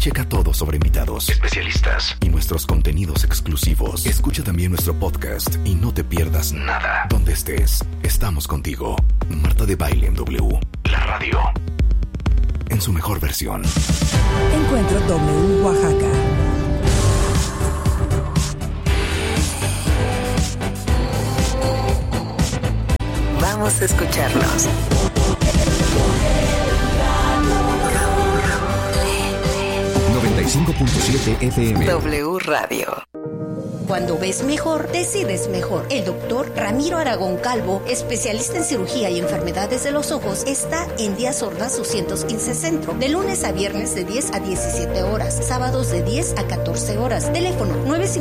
Checa todo sobre invitados, especialistas y nuestros contenidos exclusivos. Escucha también nuestro podcast y no te pierdas nada. Donde estés, estamos contigo. Marta de Baile en W, la radio, en su mejor versión. Encuentro W Oaxaca. Vamos a escucharnos. 95.7 FM. W Radio. Cuando ves mejor, decides mejor. El doctor Ramiro Aragón Calvo, especialista en cirugía y enfermedades de los ojos, está en Díaz Ordaz 215 Centro, de lunes a viernes de 10 a 17 horas, sábados de 10 a 14 horas. Teléfono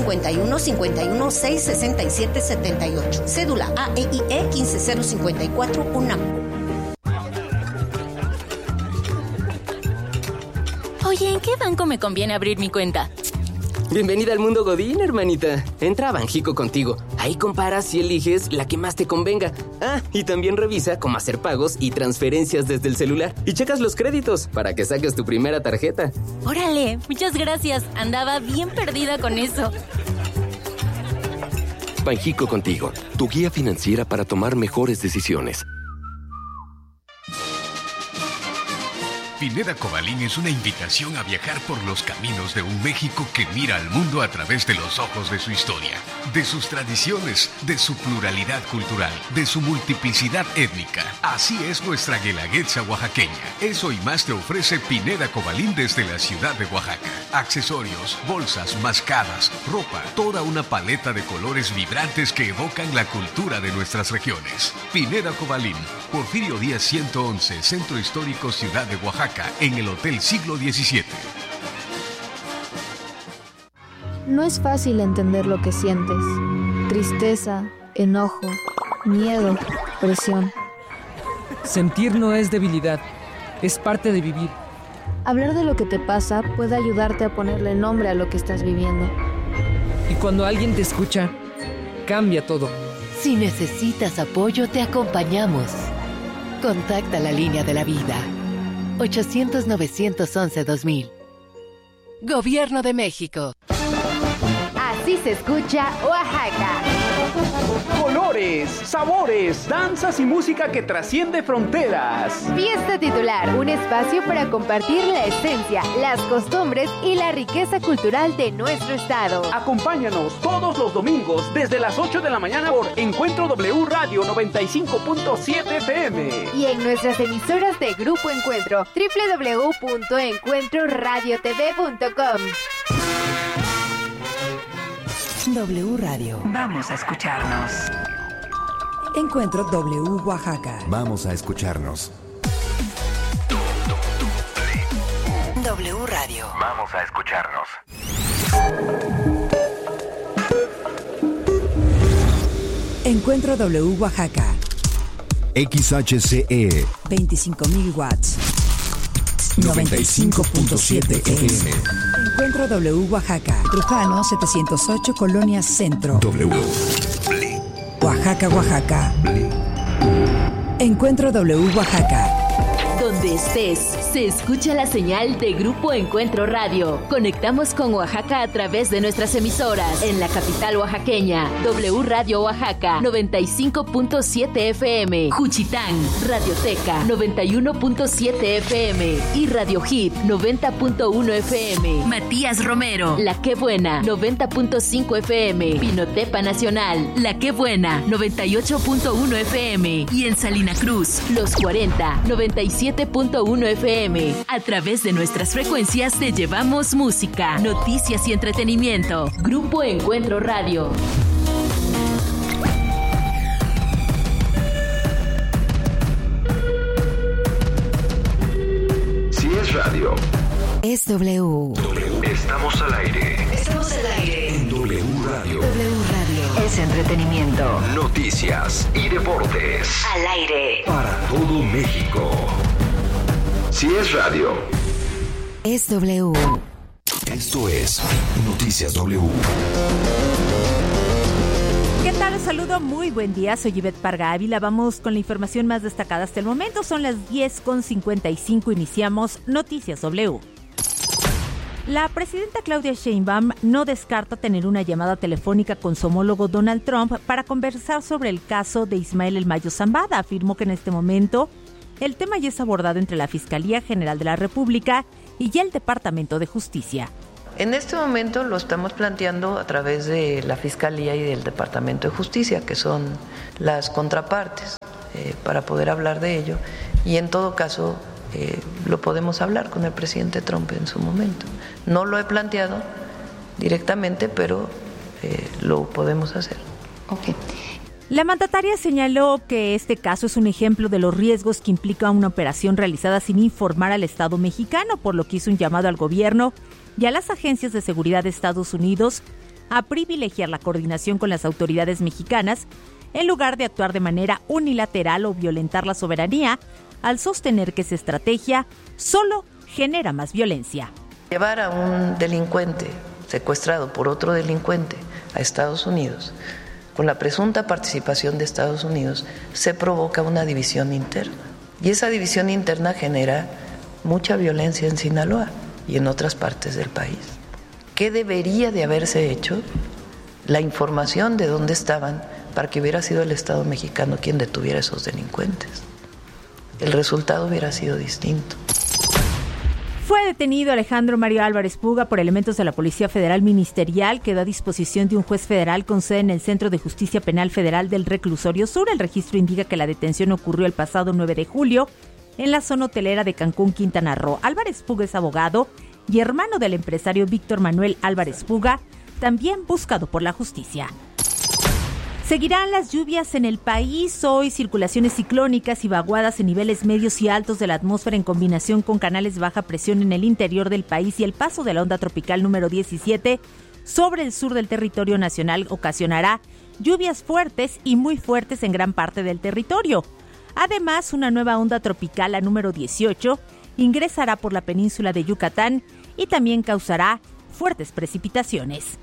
951-51-667-78. Cédula AEIE 15054 UNAM. Oye, ¿en qué banco me conviene abrir mi cuenta? Bienvenida al mundo Godín, hermanita. Entra a Banjico Contigo. Ahí comparas y eliges la que más te convenga. Ah, y también revisa cómo hacer pagos y transferencias desde el celular. Y checas los créditos para que saques tu primera tarjeta. ¡Órale! Muchas gracias. Andaba bien perdida con eso. Banjico Contigo, tu guía financiera para tomar mejores decisiones. Pineda Cobalín es una invitación a viajar por los caminos de un México que mira al mundo a través de los ojos de su historia, de sus tradiciones, de su pluralidad cultural, de su multiplicidad étnica. Así es nuestra guelaguetza oaxaqueña. Eso y más te ofrece Pineda Cobalín desde la ciudad de Oaxaca. Accesorios, bolsas, mascadas, ropa, toda una paleta de colores vibrantes que evocan la cultura de nuestras regiones. Pineda Cobalín, Porfirio Díaz 111, Centro Histórico Ciudad de Oaxaca, en el Hotel Siglo XVII. No es fácil entender lo que sientes. Tristeza, enojo, miedo, presión. Sentir no es debilidad, es parte de vivir. Hablar de lo que te pasa puede ayudarte a ponerle nombre a lo que estás viviendo. Y cuando alguien te escucha, cambia todo. Si necesitas apoyo, te acompañamos. Contacta la línea de la vida. 800-911-2000. Gobierno de México. Así se escucha Oaxaca. Colores, sabores, danzas y música que trasciende fronteras. Fiesta Titular, un espacio para compartir la esencia, las costumbres y la riqueza cultural de nuestro estado. Acompáñanos todos los domingos desde las 8 de la mañana por Encuentro W Radio 95.7 FM. Y en nuestras emisoras de Grupo Encuentro, www.encuentroradiotv.com. W Radio. Vamos a escucharnos. Encuentro W Oaxaca. Vamos a escucharnos. W Radio. Vamos a escucharnos. Encuentro W Oaxaca. XHCE 25.000 watts. 95.7 FM. Encuentro W Oaxaca. Trujano 708, Colonia Centro. W. Oaxaca, Oaxaca. Encuentro W Oaxaca. Donde estés, se escucha la señal de Grupo Encuentro Radio. Conectamos con Oaxaca a través de nuestras emisoras. En la capital oaxaqueña, W Radio Oaxaca, 95.7 FM. Juchitán, Radioteca, 91.7 FM. Y Radio Hit, 90.1 FM. Matías Romero, La Qué Buena, 90.5 FM. Pinotepa Nacional, La Qué Buena, 98.1 FM. Y en Salina Cruz, Los 40, 97.1 FM. A través de nuestras frecuencias te llevamos música, noticias y entretenimiento. Grupo Encuentro Radio. Si es radio, es W. Estamos al aire. Estamos al aire. En W Radio. W Radio. Es entretenimiento. Noticias y deportes. Al aire. Para todo México. Si es radio, es W. Esto es Noticias W. ¿Qué tal? Los saludo, muy buen día, soy Ivette Parga Ávila. Vamos con la información más destacada hasta el momento. Son las 10:55, iniciamos Noticias W. La presidenta Claudia Sheinbaum no descarta tener una llamada telefónica con su homólogo Donald Trump para conversar sobre el caso de Ismael El Mayo Zambada. Afirmó que en este momento el tema ya es abordado entre la Fiscalía General de la República y el Departamento de Justicia. En este momento lo estamos planteando a través de la Fiscalía y del Departamento de Justicia, que son las contrapartes, para poder hablar de ello. Y en todo caso lo podemos hablar con el presidente Trump en su momento. No lo he planteado directamente, pero lo podemos hacer. Okay. La mandataria señaló que este caso es un ejemplo de los riesgos que implica una operación realizada sin informar al Estado mexicano, por lo que hizo un llamado al gobierno y a las agencias de seguridad de Estados Unidos a privilegiar la coordinación con las autoridades mexicanas en lugar de actuar de manera unilateral o violentar la soberanía, al sostener que esa estrategia solo genera más violencia. Llevar a un delincuente secuestrado por otro delincuente a Estados Unidos, con la presunta participación de Estados Unidos, se provoca una división interna. Y esa división interna genera mucha violencia en Sinaloa y en otras partes del país. ¿Qué debería de haberse hecho? La información de dónde estaban para que hubiera sido el Estado mexicano quien detuviera a esos delincuentes. El resultado hubiera sido distinto. Fue detenido Alejandro Mario Álvarez Puga por elementos de la Policía Federal Ministerial. Quedó a disposición de un juez federal con sede en el Centro de Justicia Penal Federal del Reclusorio Sur. El registro indica que la detención ocurrió el pasado 9 de julio en la zona hotelera de Cancún, Quintana Roo. Álvarez Puga es abogado y hermano del empresario Víctor Manuel Álvarez Puga, también buscado por la justicia. Seguirán las lluvias en el país. Hoy circulaciones ciclónicas y vaguadas en niveles medios y altos de la atmósfera en combinación con canales de baja presión en el interior del país y el paso de la onda tropical número 17 sobre el sur del territorio nacional ocasionará lluvias fuertes y muy fuertes en gran parte del territorio. Además, una nueva onda tropical, la número 18, ingresará por la península de Yucatán y también causará fuertes precipitaciones.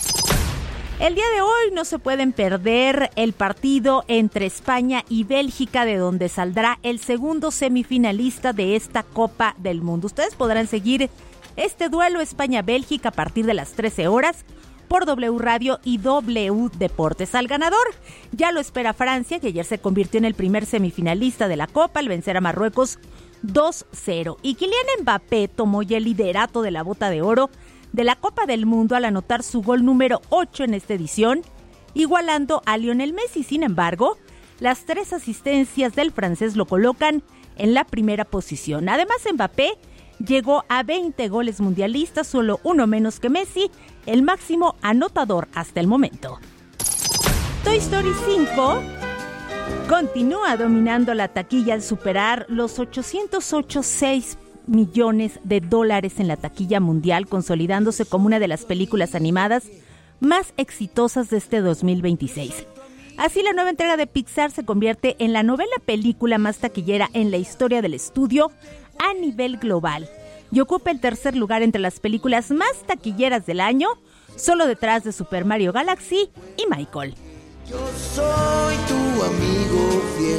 El día de hoy no se pueden perder el partido entre España y Bélgica, de donde saldrá el segundo semifinalista de esta Copa del Mundo. Ustedes podrán seguir este duelo España-Bélgica a partir de las 13 horas por W Radio y W Deportes. Al ganador ya lo espera Francia, que ayer se convirtió en el primer semifinalista de la Copa al vencer a Marruecos 2-0. Y Kylian Mbappé tomó ya el liderato de la Bota de Oro de la Copa del Mundo al anotar su gol número 8 en esta edición, igualando a Lionel Messi. Sin embargo, las 3 asistencias del francés lo colocan en la primera posición. Además, Mbappé llegó a 20 goles mundialistas, solo uno menos que Messi, el máximo anotador hasta el momento. Toy Story 5 continúa dominando la taquilla al superar los 808.6 millones de dólares en la taquilla mundial, consolidándose como una de las películas animadas más exitosas de este 2026. Así, la nueva entrega de Pixar se convierte en la novena película más taquillera en la historia del estudio a nivel global y ocupa el tercer lugar entre las películas más taquilleras del año, solo detrás de Super Mario Galaxy y Michael. Yo soy tu amigo fiel.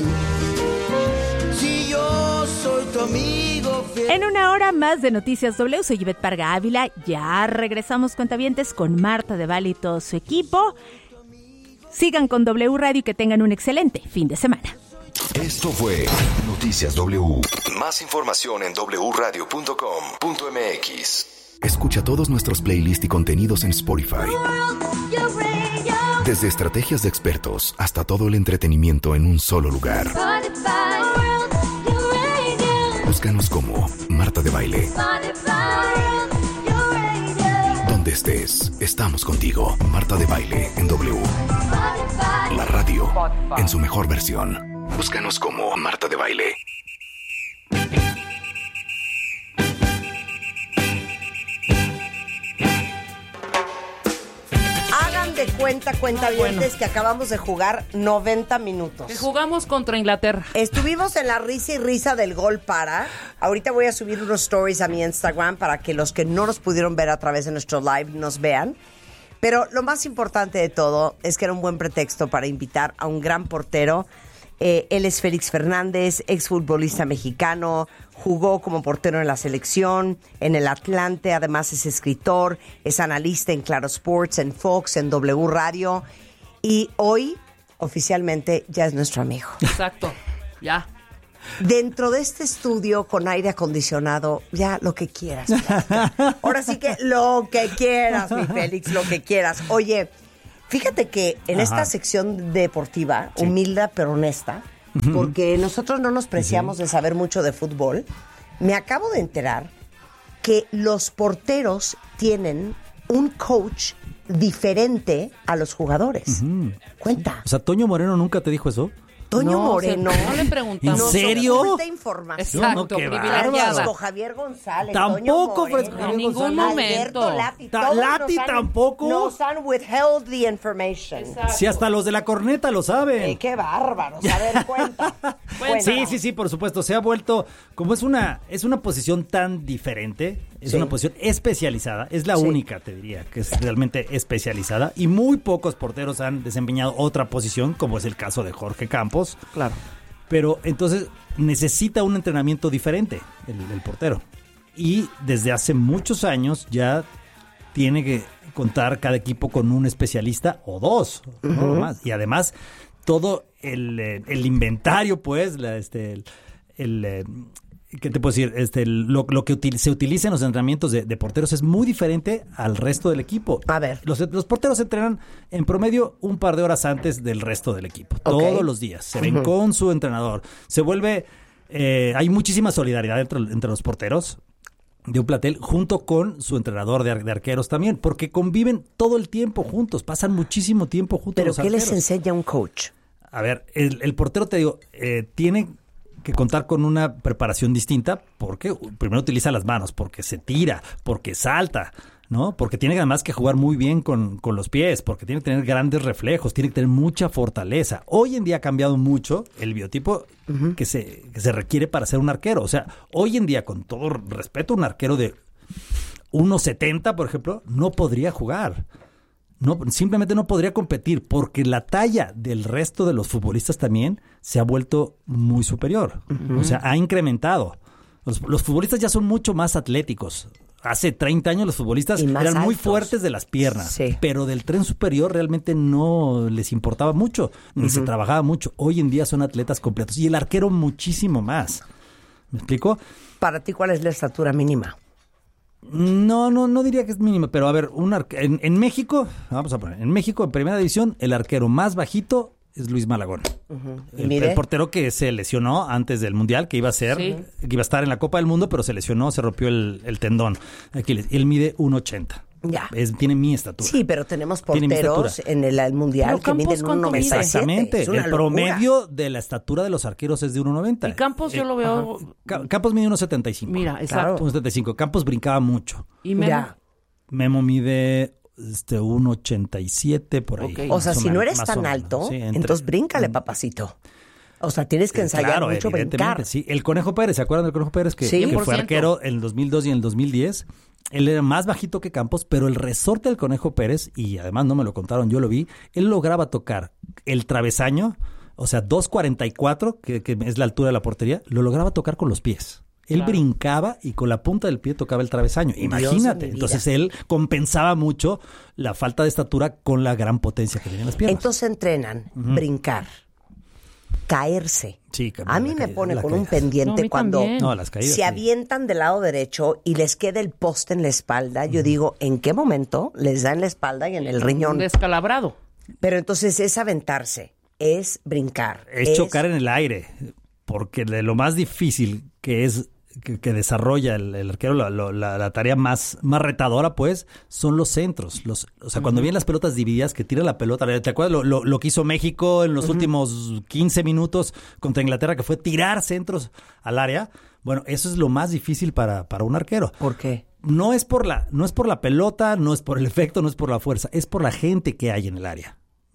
Si yo soy tu amigo fiel. En una hora más de Noticias W, soy Ivette Parga Ávila. Ya regresamos, cuentavientes, con Marta de Baile y todo su equipo. Sigan con W Radio y que tengan un excelente fin de semana. Esto fue Noticias W. Más información en wradio.com.mx. Escucha todos nuestros playlists y contenidos en Spotify. Desde estrategias de expertos hasta todo el entretenimiento en un solo lugar. Búscanos como Marta de Baile. Donde estés, estamos contigo. Marta de Baile en W. La radio en su mejor versión. Búscanos como Marta de Baile. Hagan de cuentavientes que acabamos de jugar 90 minutos. Que jugamos contra Inglaterra. Estuvimos en la risa y risa del gol para. Ahorita voy a subir unos stories a mi Instagram para que los que no nos pudieron ver a través de nuestro live nos vean. Pero lo más importante de todo es que era un buen pretexto para invitar a un gran portero Él es Félix Fernández, exfutbolista mexicano, jugó como portero en la selección, en el Atlante, además es escritor, es analista en Claro Sports, en Fox, en W Radio, y hoy oficialmente ya es nuestro amigo. Exacto, ya. Dentro de este estudio con aire acondicionado, ya lo que quieras. Ahora sí que lo que quieras, mi Félix, lo que quieras. Oye, fíjate que en esta sección deportiva, humilde pero honesta, porque nosotros no nos preciamos de saber mucho de fútbol, me acabo de enterar que los porteros tienen un coach diferente a los jugadores. Cuenta. O sea, ¿Toño Moreno nunca te dijo eso? Toño Moreno. No le preguntamos. ¿En serio? Oculta información. Exacto, privilegiada. Fresco Javier González. Tampoco Toño Moreno, Fresco en ningún momento. Alberto Lati. Todos Lati tampoco. Nos han withheld the information. Si hasta los de la corneta lo saben. Qué bárbaros. A ver, cuenta. Sí, por supuesto. Se ha vuelto, como es una posición tan diferente, es una posición especializada, es la única, te diría, que es realmente especializada, y muy pocos porteros han desempeñado otra posición, como es el caso de Jorge Campos. Claro. Pero entonces necesita un entrenamiento diferente el portero. Y desde hace muchos años ya tiene que contar cada equipo con un especialista o dos, no más. Y además todo el inventario, pues, ¿qué te puedo decir? Lo que se utiliza en los entrenamientos de porteros es muy diferente al resto del equipo. A ver. Los porteros entrenan en promedio un par de horas antes del resto del equipo. Todos los días. Se ven con su entrenador. Se vuelve... hay muchísima solidaridad entre los porteros de un plantel, junto con su entrenador de arqueros también, porque conviven todo el tiempo juntos. Pasan muchísimo tiempo juntos. ¿Pero los qué arqueros. les enseña un coach? A ver, el portero, te digo, tiene que contar con una preparación distinta, porque primero utiliza las manos, porque se tira, porque salta, ¿no? Porque tiene además que jugar muy bien con los pies, porque tiene que tener grandes reflejos, tiene que tener mucha fortaleza. Hoy en día ha cambiado mucho el biotipo que se requiere para ser un arquero. O sea, hoy en día, con todo respeto, un arquero de 1.70, por ejemplo, no podría jugar. No, simplemente no podría competir, porque la talla del resto de los futbolistas también se ha vuelto muy superior. O sea, ha incrementado. Los futbolistas ya son mucho más atléticos. Hace 30 años los futbolistas eran muy fuertes de las piernas, pero del tren superior realmente no les importaba mucho, ni se trabajaba mucho. Hoy en día son atletas completos, y el arquero muchísimo más. ¿Me explico? Para ti, ¿cuál es la estatura mínima? No diría que es mínima, pero a ver, en México, vamos a poner, en México, en primera división, el arquero más bajito es Luis Malagón. El portero que se lesionó antes del Mundial, que iba a estar en la Copa del Mundo, pero se lesionó, se rompió el tendón. Aquiles. Él mide 1.80. Ya. Tiene mi estatura. Sí, pero tenemos porteros en el Mundial que miden 1.97. Exactamente. El promedio de la estatura de los arqueros es de 1.90. Y Campos yo lo veo... Campos mide 1.75. Mira, exacto. 1.75. Campos brincaba mucho. ¿Y Memo? Memo mide 1.87 por ahí. Okay. O sea, si no eres tan alto, entonces bríncale, papacito. O sea, tienes que ensayar mucho brincar. Sí, el Conejo Pérez, ¿se acuerdan del Conejo Pérez? Que fue arquero en el 2002 y en el 2010. Él era más bajito que Campos, pero el resorte del Conejo Pérez, y además no me lo contaron, yo lo vi, él lograba tocar el travesaño, o sea, 2.44, que es la altura de la portería, lo lograba tocar con los pies. Él brincaba y con la punta del pie tocaba el travesaño. Imagínate. Entonces él compensaba mucho la falta de estatura con la gran potencia que tenía en las piernas. Entonces entrenan, brincar, caerse. Sí, a mí me pone con un pendiente cuando las caídas, se avientan del lado derecho y les queda el poste en la espalda. Yo digo, ¿en qué momento les da en la espalda y en el riñón? Descalabrado. Pero entonces es aventarse, es brincar. Es chocar en el aire, porque de lo más difícil que es que desarrolla el arquero, la tarea más retadora, pues, son los centros. O sea, cuando vienen las pelotas divididas, que tira la pelota. ¿Te acuerdas lo que hizo México en los últimos 15 minutos contra Inglaterra, que fue tirar centros al área? Bueno, eso es lo más difícil para un arquero. ¿Por qué? No es por la pelota, no es por el efecto, no es por la fuerza, es por la gente que hay en el área.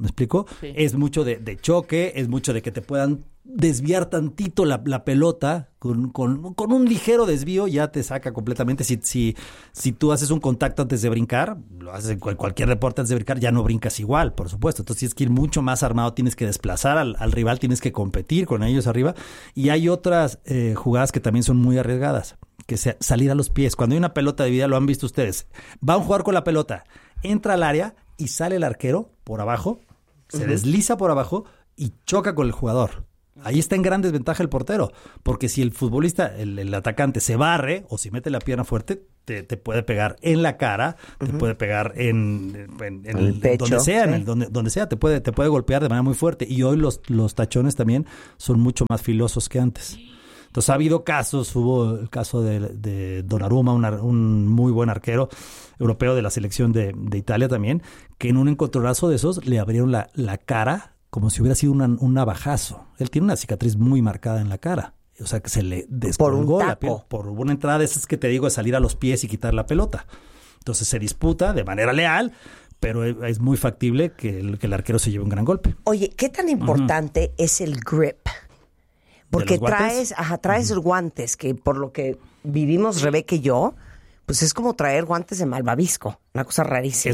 ¿Me explico? Sí. Es mucho de choque, es mucho de que te puedan desviar tantito la pelota, con un ligero desvío ya te saca completamente. Si tú haces un contacto antes de brincar, lo haces en cualquier deporte antes de brincar, ya no brincas igual, por supuesto. Entonces tienes que ir mucho más armado, tienes que desplazar al rival, tienes que competir con ellos arriba. Y hay otras jugadas que también son muy arriesgadas, que sea salir a los pies. Cuando hay una pelota dividida, lo han visto ustedes, van a jugar con la pelota, entra al área y sale el arquero por abajo, se desliza por abajo y choca con el jugador. Ahí está en gran desventaja el portero, porque si el futbolista, el atacante se barre o si mete la pierna fuerte, te puede pegar en la cara, te puede pegar en el pecho, donde sea, ¿sí? donde sea, te puede golpear de manera muy fuerte. Y hoy los tachones también son mucho más filosos que antes. Entonces ha habido casos, hubo el caso de Donnarumma, un muy buen arquero europeo de la selección de Italia también, que en un encontronazo de esos le abrieron la cara como si hubiera sido un navajazo. Él tiene una cicatriz muy marcada en la cara. O sea, que se le descolgó la piel. Por una entrada de esas que te digo, de salir a los pies y quitar la pelota. Entonces se disputa de manera leal, pero es muy factible que el arquero se lleve un gran golpe. Oye, ¿qué tan importante es el grip? Porque traes guantes que por lo que vivimos Rebeca y yo, pues es como traer guantes de malvavisco, una cosa rarísima.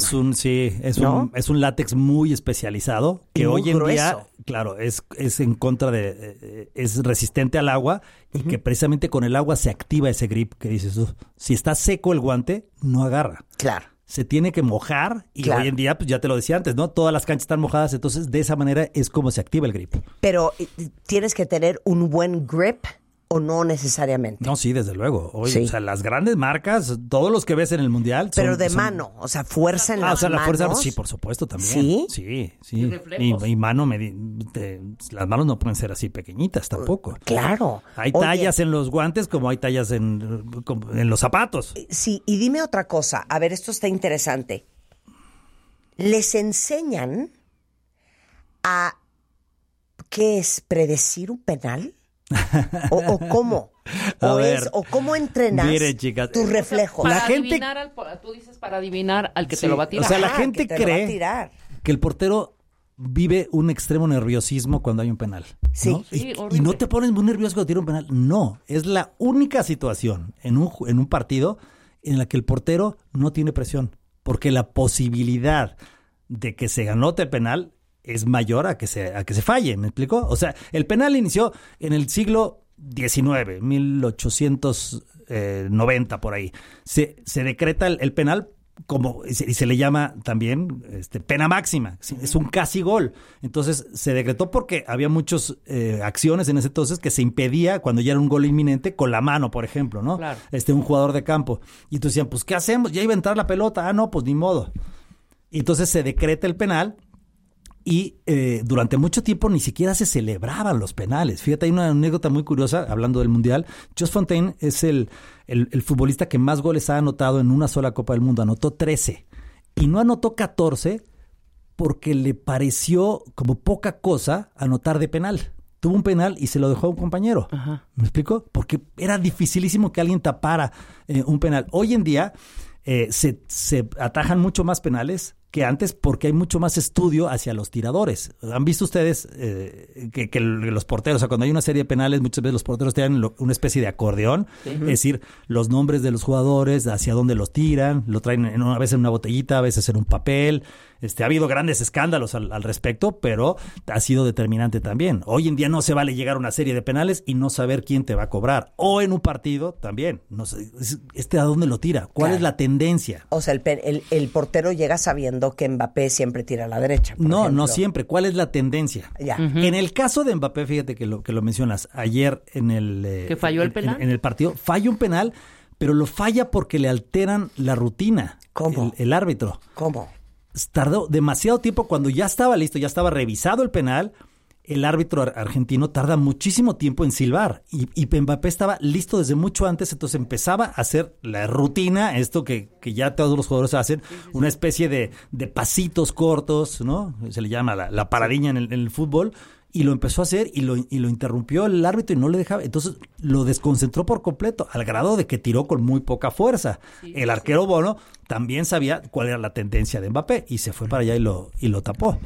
Es un látex muy especializado que hoy en día, claro, es en contra es resistente al agua y que precisamente con el agua se activa ese grip que dices tú. Si está seco el guante, no agarra. Claro. Se tiene que mojar y hoy en día, pues ya te lo decía antes, ¿no? Todas las canchas están mojadas, entonces de esa manera es como se activa el grip. Pero tienes que tener un buen grip o no necesariamente. No, sí, desde luego. Oye, o sea, las grandes marcas, todos los que ves en el mundial pero mano, o sea, fuerza en las manos. Fuerza, sí, por supuesto, también. ¿Sí? Sí. Y mano, las manos no pueden ser así pequeñitas tampoco. Claro. Hay tallas en los guantes como hay tallas en los zapatos. Sí, y dime otra cosa. A ver, esto está interesante. ¿Les enseñan a qué es predecir un penal? ¿O cómo? ¿O cómo entrenas tus reflejos? Para adivinar tú dices para adivinar al que te lo va a tirar. O sea, la gente cree que el portero vive un extremo nerviosismo cuando hay un penal, ¿no? Sí. Y no te pones muy nervioso cuando tira un penal. No, es la única situación en un partido en la que el portero no tiene presión, porque la posibilidad de que se anote el penal es mayor a que se falle, ¿me explico? O sea, el penal inició en el siglo XIX, 1890 por ahí. Se decreta el penal y se le llama también pena máxima, es un casi gol. Entonces se decretó porque había muchas acciones en ese entonces que se impedía cuando ya era un gol inminente con la mano, por ejemplo, ¿no? Claro. Un jugador de campo. Y entonces decían, pues ¿qué hacemos? Ya iba a entrar la pelota. No, pues ni modo. Y entonces se decreta el penal. Y durante mucho tiempo ni siquiera se celebraban los penales. Fíjate, hay una anécdota muy curiosa hablando del Mundial. Just Fontaine es el futbolista que más goles ha anotado en una sola Copa del Mundo. Anotó 13. Y no anotó 14 porque le pareció como poca cosa anotar de penal. Tuvo un penal y se lo dejó a un compañero. Ajá. ¿Me explico? Porque era dificilísimo que alguien tapara un penal. Hoy en día se atajan mucho más penales que antes porque hay mucho más estudio hacia los tiradores. ¿Han visto ustedes que los porteros, o sea, cuando hay una serie de penales, muchas veces los porteros tienen una especie de acordeón, es decir, los nombres de los jugadores, hacia dónde los tiran, lo traen a veces en una botellita, a veces en un papel. Ha habido grandes escándalos al respecto, pero ha sido determinante también. Hoy en día no se vale llegar a una serie de penales y no saber quién te va a cobrar. O en un partido también. No sé, ¿a dónde lo tira? ¿Cuál es la tendencia? O sea, el portero llega sabiendo que Mbappé siempre tira a la derecha. No siempre. ¿Cuál es la tendencia? Ya. En el caso de Mbappé, fíjate que lo mencionas, ayer en el... ¿Que falló el penal? En el partido, falla un penal, pero lo falla porque le alteran la rutina. ¿Cómo? El árbitro. ¿Cómo? Tardó demasiado tiempo cuando ya estaba listo, ya estaba revisado el penal. El árbitro argentino tarda muchísimo tiempo en silbar y Mbappé estaba listo desde mucho antes, entonces empezaba a hacer la rutina, esto que ya todos los jugadores hacen, una especie de pasitos cortos, ¿no? Se le llama la paradiña en el fútbol, y lo empezó a hacer y lo interrumpió el árbitro y no le dejaba, entonces lo desconcentró por completo, al grado de que tiró con muy poca fuerza. El arquero Bono también sabía cuál era la tendencia de Mbappé y se fue para allá y lo tapó.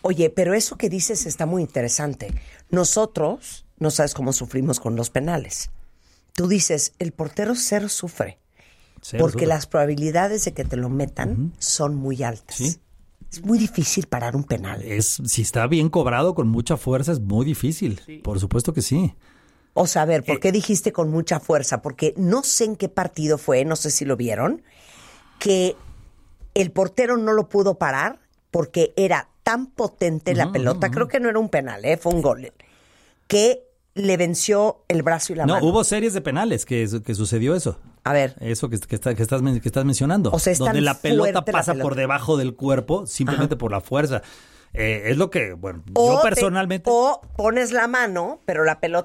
Oye, pero eso que dices está muy interesante. Nosotros, no sabes cómo sufrimos con los penales. Tú dices, el portero cero sufre. Porque las probabilidades de que te lo metan son muy altas. ¿Sí? Es muy difícil parar un penal. Si está bien cobrado con mucha fuerza, es muy difícil. Sí. Por supuesto que sí. O sea, a ver, ¿por qué dijiste con mucha fuerza? Porque no sé en qué partido fue, no sé si lo vieron, que el portero no lo pudo parar porque era tan potente la pelota, creo que no era un penal, fue un gol, que le venció el brazo y la mano. No, hubo series de penales que sucedió eso. A ver. Eso que estás mencionando. O sea, donde la pelota pasa por debajo del cuerpo simplemente por la fuerza. Es lo que, bueno, yo personalmente... O pones la mano, pero la pelota